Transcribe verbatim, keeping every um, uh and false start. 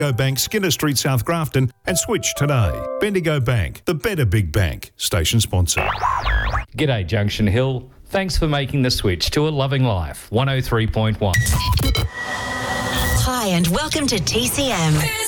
Bendigo Bank, Skinner Street, South Grafton, and switch today. Bendigo Bank, the better big bank. Station sponsor. G'day Junction Hill. Thanks for making the switch to a loving life. one oh three point one. Hi and welcome to T C M.